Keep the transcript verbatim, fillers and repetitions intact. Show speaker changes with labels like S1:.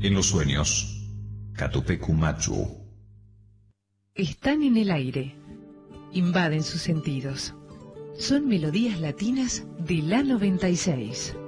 S1: En los sueños, Catupecu Machu.
S2: Están en el aire, invaden sus sentidos. Son melodías latinas de la noventa y seis.